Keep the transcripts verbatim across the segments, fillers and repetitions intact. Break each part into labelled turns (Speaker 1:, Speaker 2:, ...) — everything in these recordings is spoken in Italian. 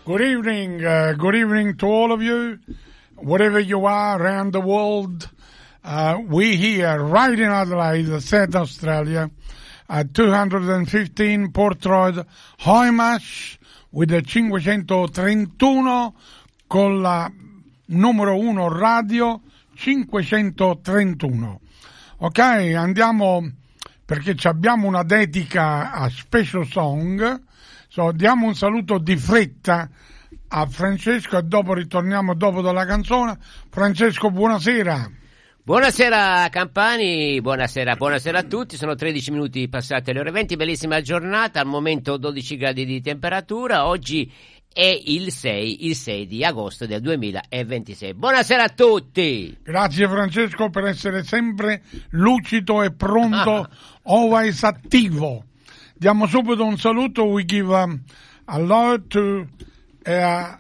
Speaker 1: Good evening, uh, good evening to all of you, wherever you are around the world. Uh, we here, right in Adelaide, South Australia, at two hundred fifteen Port Road, Hoymash, with the cinquecentotrentuno, con la numero uno radio cinquecentotrentuno. Ok, andiamo, perché abbiamo una dedica a Special Song. So, diamo un saluto di fretta a Francesco e dopo ritorniamo dopo dalla canzone. Francesco, buonasera.
Speaker 2: Buonasera Campani, buonasera, buonasera a tutti, sono tredici minuti passate le ore venti, bellissima giornata, al momento dodici gradi di temperatura, oggi è il sei, il sei di agosto del duemilaventisei. Buonasera a tutti!
Speaker 1: Grazie Francesco per essere sempre lucido e pronto, always attivo. Diamo subito un saluto. We give um, a lot to a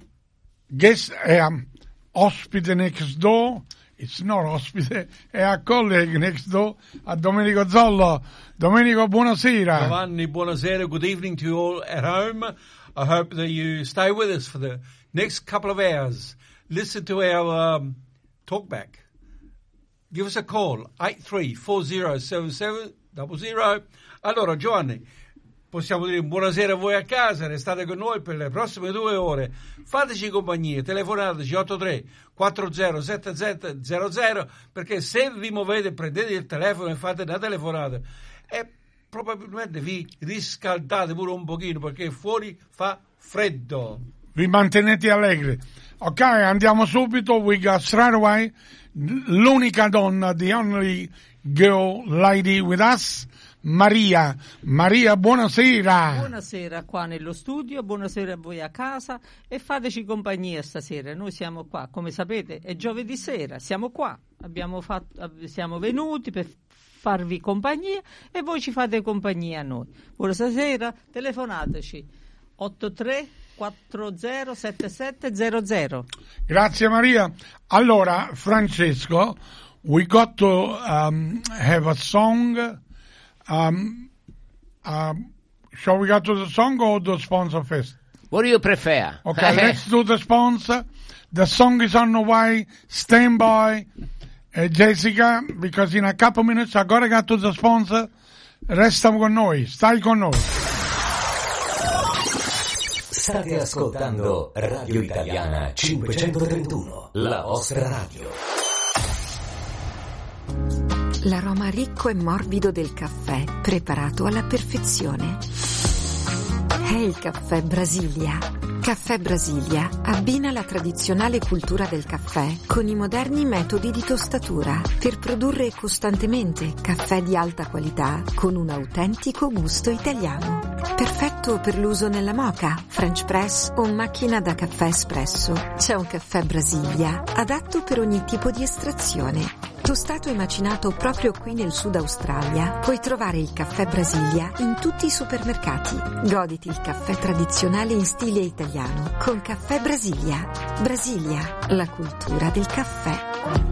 Speaker 1: guest, a ospite next door. It's not ospite, è a colleague next door, a Domenico Zollo. Domenico, buonasera.
Speaker 3: Giovanni, buonasera. Good evening to you all at home. I hope that you stay with us for the next couple of hours. Listen to our um, talkback. Give us a call, eight three four zero seven seven zero zero. Allora, Giovanni, possiamo dire buonasera a voi a casa, restate con noi per le prossime due ore. Fateci compagnia, telefonateci otto tre quattro zero sette zero zero zero, perché se vi muovete, prendete il telefono e fate una telefonata e probabilmente vi riscaldate pure un pochino, perché fuori fa freddo.
Speaker 1: Vi mantenete allegri. Ok, andiamo subito. We got straight away l'unica donna, the only girl lady with us, Maria. Maria, buonasera.
Speaker 4: Buonasera qua nello studio, buonasera a voi a casa e fateci compagnia stasera. Noi siamo qua, come sapete è giovedì sera, siamo qua, abbiamo fatto, siamo venuti per farvi compagnia e voi ci fate compagnia a noi. Buonasera, telefonateci otto tre quattro zero sette sette zero zero.
Speaker 1: Grazie Maria. Allora, Francesco, we got to um, have a song. Um, um, shall we go to the song or the sponsor first?
Speaker 2: What do you prefer?
Speaker 1: Okay, let's do the sponsor. The song is on the way. Stand by, uh, Jessica, because in a couple minutes I gotta get to the sponsor. Resta con noi, stai con noi.
Speaker 5: State ascoltando Radio Italiana cinquecentotrentuno, la vostra radio.
Speaker 6: L'aroma ricco e morbido del caffè, preparato alla perfezione. È il caffè Brasilia. Caffè Brasilia abbina la tradizionale cultura del caffè con i moderni metodi di tostatura per produrre costantemente caffè di alta qualità con un autentico gusto italiano. Perfetto per l'uso nella moka, French press o macchina da caffè espresso. C'è un caffè Brasilia adatto per ogni tipo di estrazione. Tostato e macinato proprio qui nel Sud Australia, puoi trovare il caffè Brasilia in tutti i supermercati. Goditi il caffè tradizionale in stile italiano con Caffè Brasilia. Brasilia, la cultura del caffè.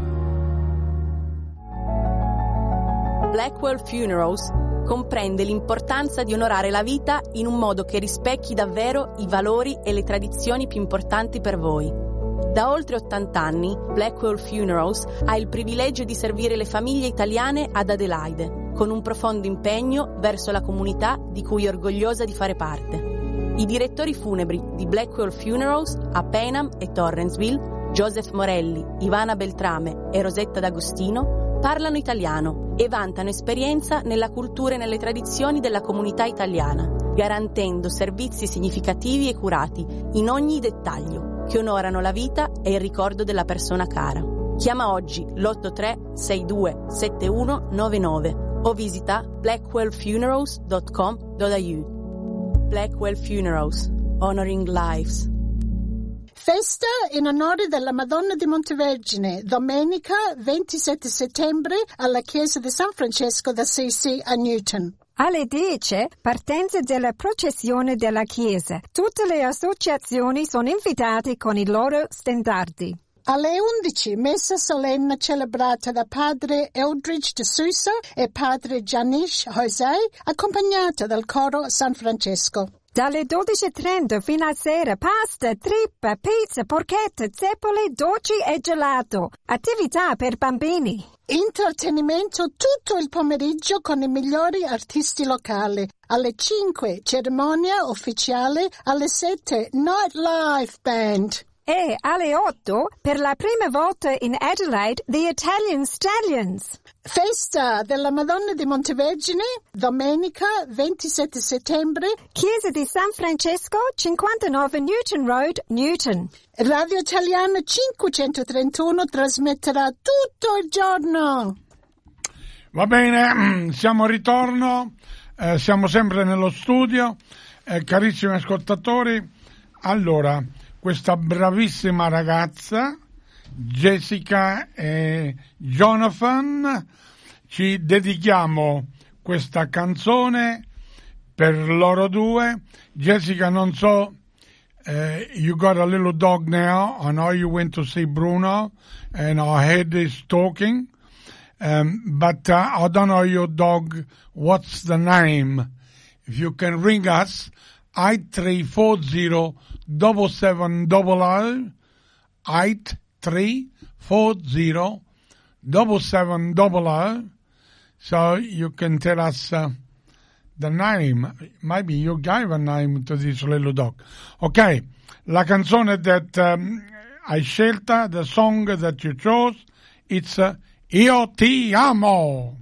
Speaker 7: Blackwell Funerals comprende l'importanza di onorare la vita in un modo che rispecchi davvero i valori e le tradizioni più importanti per voi. Da oltre ottanta anni, Blackwell Funerals ha il privilegio di servire le famiglie italiane ad Adelaide, con un profondo impegno verso la comunità di cui è orgogliosa di fare parte. I direttori funebri di Blackwell Funerals a Payneham e Torrensville, Joseph Morelli, Ivana Beltrame e Rosetta D'Agostino, parlano italiano e vantano esperienza nella cultura e nelle tradizioni della comunità italiana, garantendo servizi significativi e curati in ogni dettaglio, che onorano la vita e il ricordo della persona cara. Chiama oggi l'otto tre sei due sette uno nove nove o visita blackwell funerals dot com dot a u. Blackwell Funerals, honoring lives.
Speaker 8: Festa in onore della Madonna di Montevergine, domenica ventisette settembre alla chiesa di San Francesco d'Assisi a Newton.
Speaker 9: Alle dieci, partenza della processione della chiesa. Tutte le associazioni sono invitate con i loro standardi.
Speaker 8: Alle undici, messa solenne celebrata da padre Eldridge de Sousa e padre Janish José, accompagnata dal coro San Francesco.
Speaker 9: Dalle dodici e trenta fino a sera, pasta, trippa, pizza, porchetta, zeppole, dolci e gelato. Attività per bambini.
Speaker 8: Intrattenimento tutto il pomeriggio con i migliori artisti locali. Alle cinque cerimonia ufficiale, alle sette Nightlife Band.
Speaker 9: E alle otto, per la prima volta in Adelaide, The Italian Stallions.
Speaker 8: Festa della Madonna di Montevergine, domenica ventisette settembre.
Speaker 9: Chiesa di San Francesco, cinquantanove Newton Road, Newton.
Speaker 8: Radio Italiana cinquecentotrentuno trasmetterà tutto il giorno.
Speaker 1: Va bene, siamo a ritorno, eh, siamo sempre nello studio, eh, carissimi ascoltatori. Allora, questa bravissima ragazza, Jessica e Jonathan, ci dedichiamo questa canzone per loro due. Jessica, non so, uh, you got a little dog now. I know you went to see Bruno and our head is talking, um, but uh, I don't know your dog, what's the name. If you can ring us, eight three four zero seven seven zero zero, eight three four zero seven seven zero zero, so you can tell us uh, the name. Maybe you gave a name to this little dog. Ok, la canzone that um, hai scelta, the song that you chose, it's uh, Io ti amo.